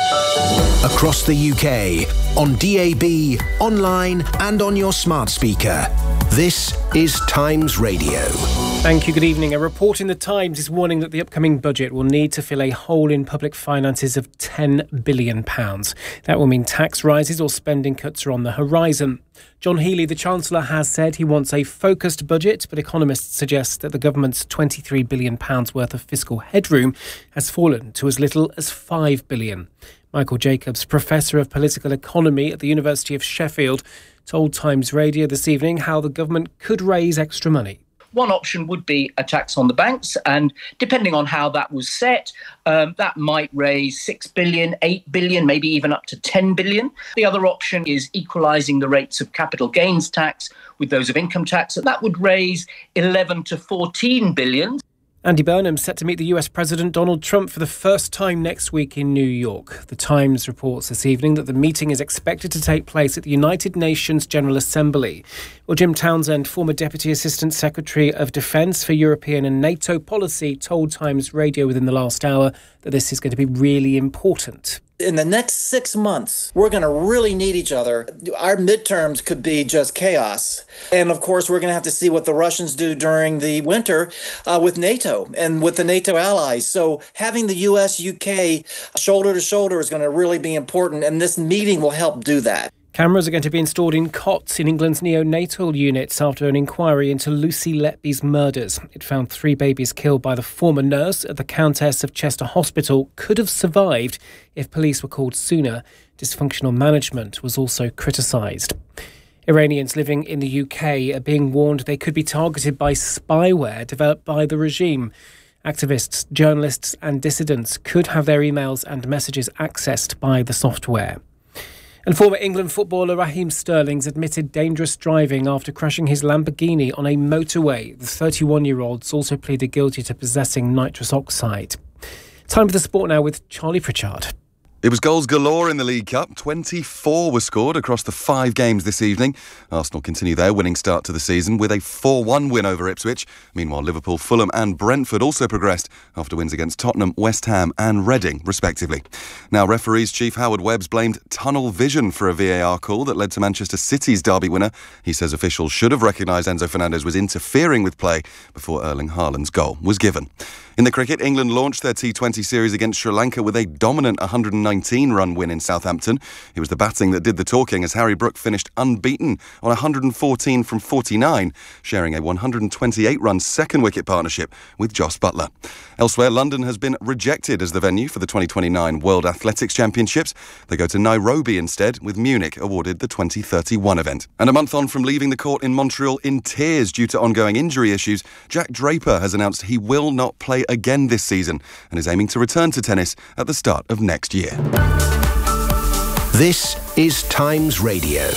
[SPEAKER 12] Across the U K, on D A B, online and on your smart speaker. This is Times Radio.
[SPEAKER 6] Thank you, good evening. A report in The Times is warning that the upcoming budget will need to fill a hole in public finances of ten billion pounds. That will mean tax rises or spending cuts are on the horizon. John Healey, the Chancellor, has said he wants a focused budget, but economists suggest that the government's twenty-three billion pounds worth of fiscal headroom has fallen to as little as five billion pounds. Michael Jacobs, Professor of Political Economy at the University of Sheffield, told Times Radio this evening how the government could raise extra money.
[SPEAKER 7] One option would be a tax on the banks, and depending on how that was set, um, that might raise six billion, eight billion, maybe even up to ten billion. The other option is equalising the rates of capital gains tax with those of income tax. So that would raise eleven to fourteen billion.
[SPEAKER 6] Andy Burnham set to meet the U S President Donald Trump for the first time next week in New York. The Times reports this evening that the meeting is expected to take place at the United Nations General Assembly. Well, Jim Townsend, former Deputy Assistant Secretary of Defence for European and NATO Policy, told Times Radio within the last hour that this is going to be really important.
[SPEAKER 17] In the next six months, we're going to really need each other. Our midterms could be just chaos. And of course, we're going to have to see what the Russians do during the winter uh, with NATO and with the NATO allies. So having the U S U K shoulder to shoulder is going to really be important. And this meeting will help do that.
[SPEAKER 6] Cameras are going to be installed in cots in England's neonatal units after an inquiry into Lucy Letby's murders. It found three babies killed by the former nurse at the Countess of Chester Hospital could have survived if police were called sooner. Dysfunctional management was also criticised. Iranians living in the U K are being warned they could be targeted by spyware developed by the regime. Activists, journalists and dissidents could have their emails and messages accessed by the software. And former England footballer Raheem Sterling's admitted dangerous driving after crashing his Lamborghini on a motorway. The thirty-one-year-old's also pleaded guilty to possessing nitrous oxide. Time for the sport now with Charlie Pritchard.
[SPEAKER 3] It was goals galore in the League Cup. twenty-four were scored across the five games this evening. Arsenal continue their winning start to the season with a four one win over Ipswich. Meanwhile, Liverpool, Fulham and Brentford also progressed after wins against Tottenham, West Ham and Reading, respectively. Now, referees Chief Howard Webbs blamed tunnel vision for a V A R call that led to Manchester City's derby winner. He says officials should have recognised Enzo Fernandez was interfering with play before Erling Haaland's goal was given. In the cricket, England launched their T twenty series against Sri Lanka with a dominant one hundred nineteen run win in Southampton. It was the batting that did the talking as Harry Brook finished unbeaten on one hundred fourteen from forty-nine, sharing a one hundred twenty-eight run second wicket partnership with Jos Buttler. Elsewhere, London has been rejected as the venue for the twenty twenty-nine World Athletics Championships. They go to Nairobi instead, with Munich awarded the twenty thirty-one event. And a month on from leaving the court in Montreal in tears due to ongoing injury issues, Jack Draper has announced he will not play again this season and is aiming to return to tennis at the start of next year.
[SPEAKER 12] This is Times Radio.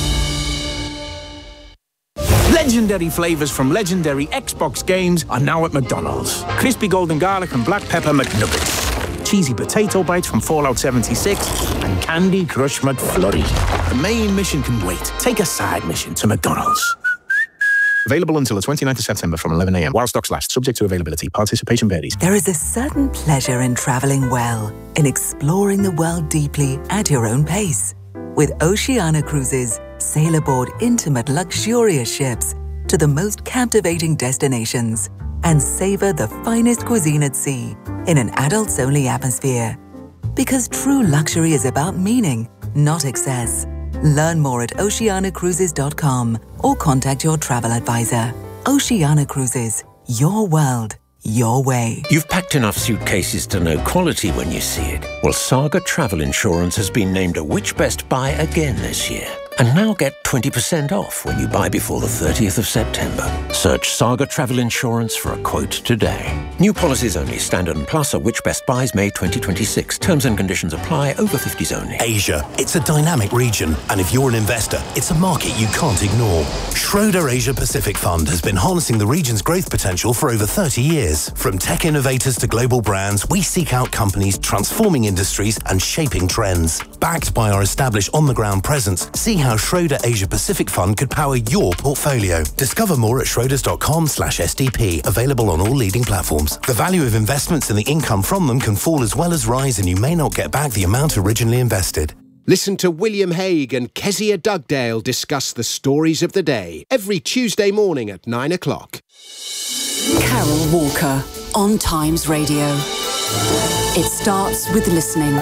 [SPEAKER 2] Legendary flavours from legendary Xbox games are now at McDonald's. Crispy golden garlic and black pepper McNuggets. Cheesy potato bites from Fallout seventy-six and Candy Crush McFlurry. The main mission can wait. Take a side mission to McDonald's. Available until the twenty-ninth of September from eleven a m while stocks last, subject to availability. Participation varies.
[SPEAKER 22] There is a certain pleasure in travelling well, in exploring the world deeply at your own pace. With Oceania Cruises, sail aboard intimate, luxurious ships to the most captivating destinations and savour the finest cuisine at sea in an adults-only atmosphere. Because true luxury is about meaning, not excess. Learn more at oceania cruises dot com or contact your travel advisor. Oceania Cruises, your world, your way.
[SPEAKER 23] You've packed enough suitcases to know quality when you see it. Well, Saga Travel Insurance has been named a Which Best Buy again this year. And now get twenty percent off when you buy before the thirtieth of September. Search Saga Travel Insurance for a quote today. New policies only. Standard and Plus are Which Best Buys May twenty twenty-six. Terms and conditions apply. Over fifties only.
[SPEAKER 20] Asia. It's a dynamic region. And if you're an investor, it's a market you can't ignore. Schroeder Asia Pacific Fund has been harnessing the region's growth potential for over thirty years. From tech innovators to global brands, we seek out companies transforming industries and shaping trends. Backed by our established on-the-ground presence, see how Schroeder Asia Pacific Fund could power your portfolio. Discover more at schroders dot com slash S D P, available on all leading platforms. The value of investments and the income from them can fall as well as rise, and you may not get back the amount originally invested.
[SPEAKER 12] Listen to William Hague and Kezia Dugdale discuss the stories of the day every Tuesday morning at nine o'clock.
[SPEAKER 4] Carol Walker on Times Radio. It starts with listening.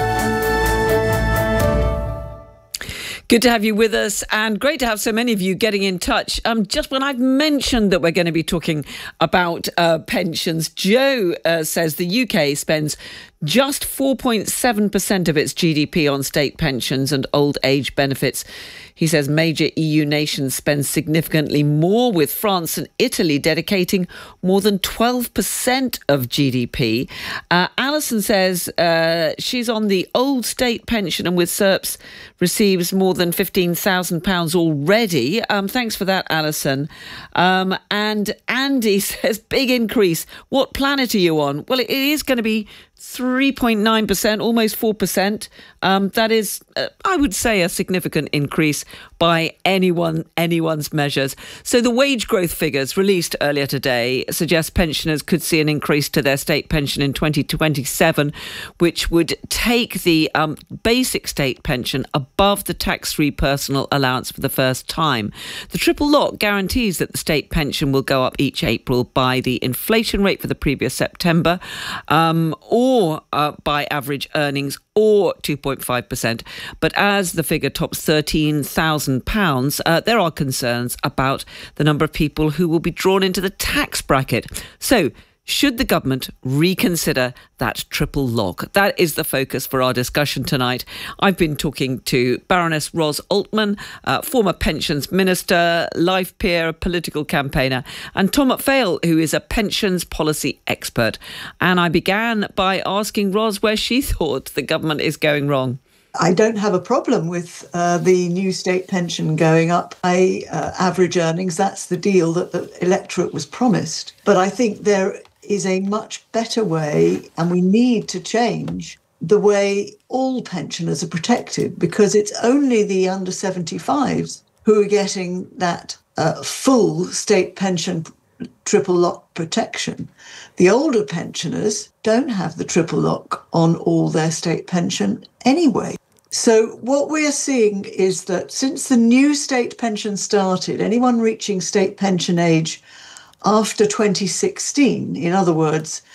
[SPEAKER 1] Good to have you with us, and great to have so many of you getting in touch. Um, just when I've mentioned that we're going to be talking about uh, pensions, Joe uh, says the U K spends just four point seven percent of its G D P on state pensions and old age benefits. He says major E U nations spend significantly more, with France and Italy dedicating more than twelve percent of G D P. Uh, Alison says uh, she's on the old state pension and with S E R Ps receives more than fifteen thousand pounds already. Um, thanks for that, Alison. Um, and Andy says, big increase. What planet are you on? Well, it is going to be three point nine percent, almost four percent. Um, that is, uh, I would say, a significant increase by anyone anyone's measures. So the wage growth figures released earlier today suggest pensioners could see an increase to their state pension in twenty twenty-seven, which would take the um, basic state pension above the tax-free personal allowance for the first time. The triple lock guarantees that the state pension will go up each April by the inflation rate for the previous September, um, or uh, by average earnings, or two point five percent. But as the figure tops thirteen thousand pounds, uh, there are concerns about the number of people who will be drawn into the tax bracket. So, should the government reconsider that triple lock? That is the focus for our discussion tonight. I've been talking to Baroness Ros Altman, uh, former pensions minister, life peer, political campaigner, and Tom McPhail, who is a pensions policy expert. And I began by asking Ros where she thought the government is going wrong.
[SPEAKER 5] I don't have a problem with uh, the new state pension going up by uh, average earnings. That's the deal that the electorate was promised. But I think there is a much better way, and we need to change the way all pensioners are protected, because it's only the under seventy-fives who are getting that uh, full state pension triple lock protection. The older pensioners don't have the triple lock on all their state pension anyway. So what we're seeing is that since the new state pension started, anyone reaching state pension age after twenty sixteen, in other words,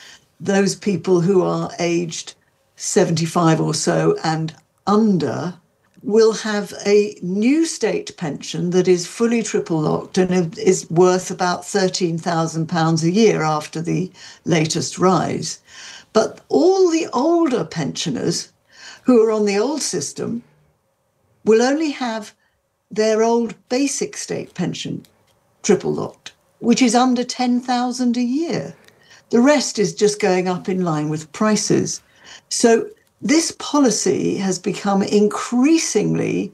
[SPEAKER 5] those people who are aged seventy-five or so and under will have a new state pension that is fully triple locked and is worth about thirteen thousand pounds a year after the latest rise. But all the older pensioners who are on the old system will only have their old basic state pension triple locked, which is under ten thousand a year. The rest is just going up in line with prices. So this policy has become increasingly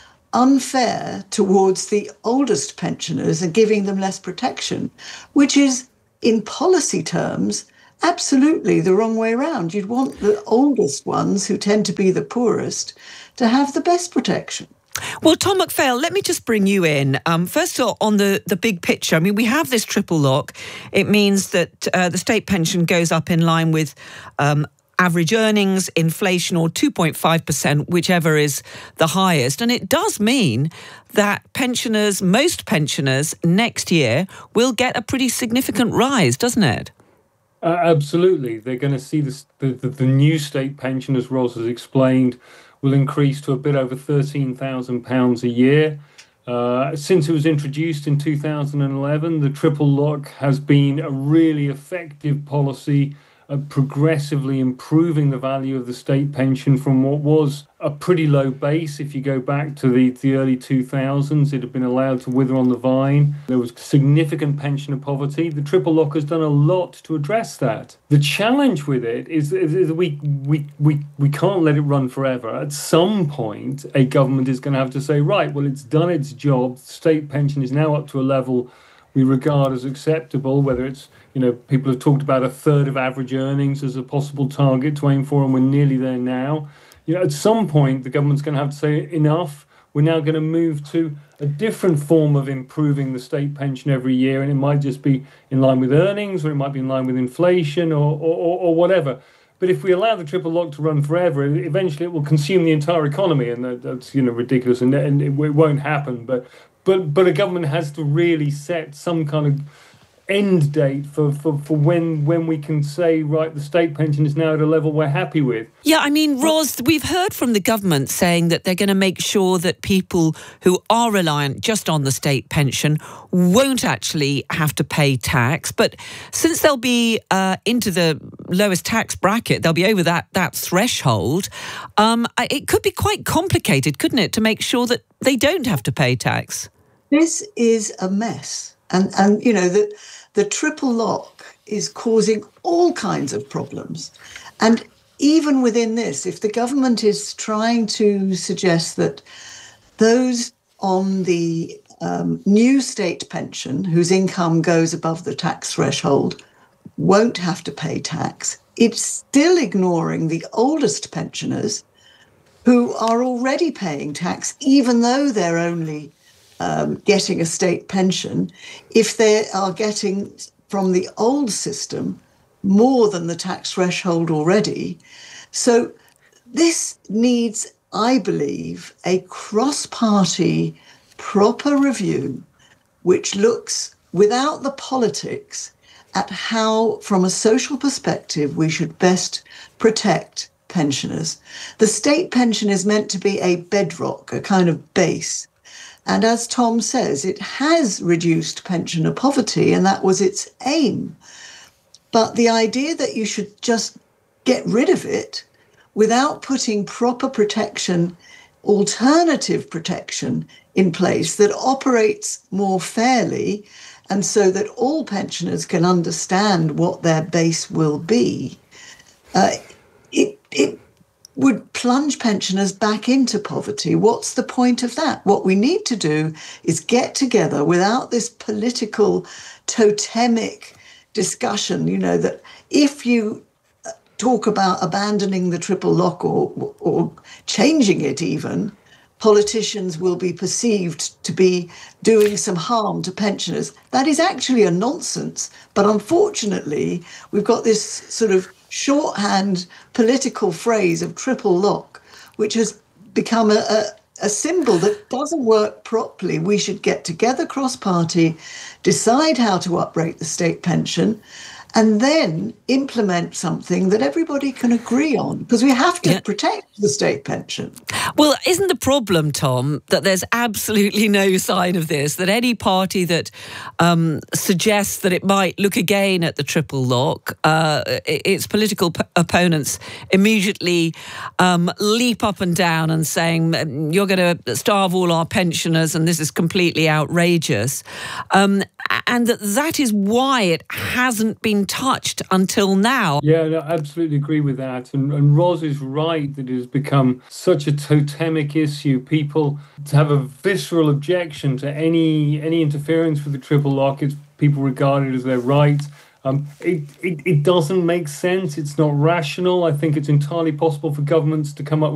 [SPEAKER 5] unfair towards the oldest pensioners and giving them less protection, which is, in policy terms, absolutely the wrong way around. You'd want the oldest ones, who tend to be the poorest, to have the best protection.
[SPEAKER 1] Well, Tom McPhail, let me just bring you in. Um, first of all, on the, the big picture, I mean, we have this triple lock. It means that uh, the state pension goes up in line with um, average earnings, inflation, or two point five percent, whichever is the highest. And it does mean that pensioners, most pensioners, next year will get a pretty significant rise, doesn't it?
[SPEAKER 8] Uh, absolutely. They're going to see this, the, the, the new state pension, as Ros has explained, will increase to a bit over thirteen thousand pounds a year. Uh, since it was introduced in two thousand eleven, the triple lock has been a really effective policy of progressively improving the value of the state pension from what was a pretty low base. If you go back to the, the early two thousands, it had been allowed to wither on the vine. There was significant pensioner poverty. The triple lock has done a lot to address that. The challenge with it is, is, is we, we, we, we can't let it run forever. At some point, a government is going to have to say, right, well, it's done its job. State pension is now up to a level we regard as acceptable, whether it's, you know, people have talked about a third of average earnings as a possible target to aim for, and we're nearly there now. You know, at some point, the government's going to have to say, enough, we're now going to move to a different form of improving the state pension every year, and it might just be in line with earnings, or it might be in line with inflation, or, or, or whatever. But if we allow the triple lock to run forever, eventually it will consume the entire economy, and that, that's, you know, ridiculous, and, and it, it won't happen. But But but a government has to really set some kind of end date for, for, for when when we can say, right, the state pension is now at a level we're happy with.
[SPEAKER 1] Yeah, I mean, Ros, we've heard from the government saying that they're going to make sure that people who are reliant just on the state pension won't actually have to pay tax. But since they'll be uh, into the lowest tax bracket, they'll be over that, that threshold, um, it could be quite complicated, couldn't it, to make sure that they don't have to pay tax?
[SPEAKER 5] This is a mess. And, and you know, the, the triple lock is causing all kinds of problems. And even within this, if the government is trying to suggest that those on the um, new state pension, whose income goes above the tax threshold, won't have to pay tax, it's still ignoring the oldest pensioners who are already paying tax, even though they're only Um, getting a state pension, if they are getting from the old system more than the tax threshold already. So this needs, I believe, a cross-party proper review which looks, without the politics, at how, from a social perspective, we should best protect pensioners. The state pension is meant to be a bedrock, a kind of base. And as Tom says, it has reduced pensioner poverty, and that was its aim. But the idea that you should just get rid of it without putting proper protection, alternative protection in place that operates more fairly, and so that all pensioners can understand what their base will be, uh, it, it would plunge pensioners back into poverty. What's the point of that? What we need to do is get together without this political totemic discussion, you know, that if you talk about abandoning the triple lock or, or changing it even, politicians will be perceived to be doing some harm to pensioners. That is actually a nonsense. But unfortunately, we've got this sort of shorthand political phrase of triple lock, which has become a, a, a symbol that doesn't work properly. We should get together cross-party, decide how to uprate the state pension, and then implement something that everybody can agree on, because we have to yeah. protect the state pension.
[SPEAKER 1] Well, isn't the problem, Tom, that there's absolutely no sign of this, that any party that um, suggests that it might look again at the triple lock, uh, its political p- opponents immediately um, leap up and down and saying, you're going to starve all our pensioners and this is completely outrageous. Um, and that that is why it hasn't been touched until now.
[SPEAKER 8] Yeah, no, I absolutely agree with that. And, and Ros is right that it has become such a totemic issue. People have a visceral objection to any any interference with the triple lock. It's people regard it as their right. Um, it, it, it doesn't make sense. It's not rational. I think it's entirely possible for governments to come up with